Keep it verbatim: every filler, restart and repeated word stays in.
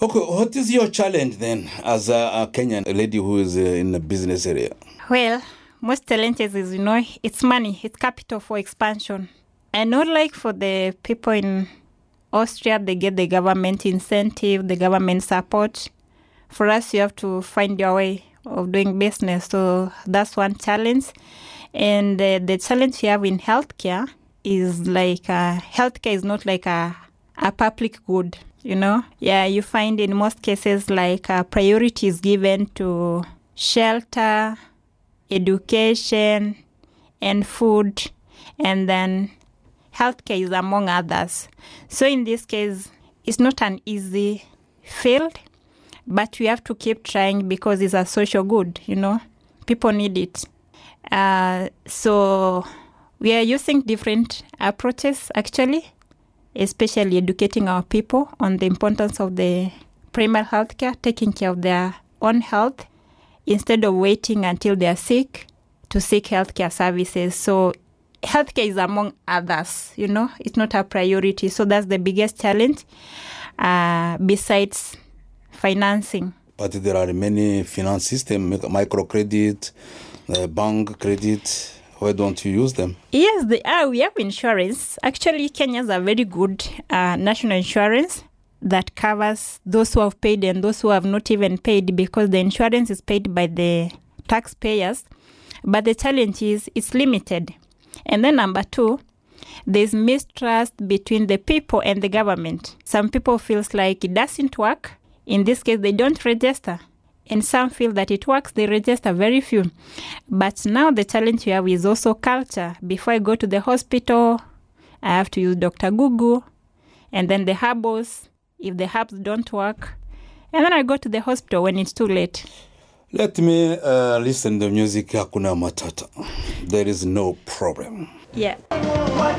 Okay, what is your challenge then as a, a Kenyan lady who is uh, in the business area? Well, most challenges is, you know, it's money, it's capital for expansion. And not like for the people in Austria, they get the government incentive, the government support. For us, you have to find your way of doing business. So that's one challenge. And uh, the challenge you have in healthcare is like uh, healthcare is not like a, a public good, you know. Yeah, you find in most cases like uh, priority is given to shelter, education, and food, and then healthcare is among others. So in this case, it's not an easy field, but we have to keep trying because it's a social good, you know. People need it. Uh, so we are using different approaches, actually, especially educating our people on the importance of the primary health care, taking care of their own health, instead of waiting until they are sick to seek healthcare services. So healthcare is among others, you know, it's not a priority. So that's the biggest challenge, uh, besides financing. But there are many finance systems, microcredit, uh, bank credit. Why don't you use them? Yes, they are. We have insurance. Actually, Kenya has a very good uh, national insurance that covers those who have paid and those who have not even paid, because the insurance is paid by the taxpayers. But the challenge is it's limited. And then number two, there's mistrust between the people and the government. Some people feel like it doesn't work. In this case, they don't register. And some feel that it works, they register very few. But now the challenge we have is also culture. Before I go to the hospital, I have to use Doctor Google, and then the herbals, if the herbs don't work. And then I go to the hospital when it's too late. Let me uh, listen to music. Hakuna Matata. There is no problem. Yeah.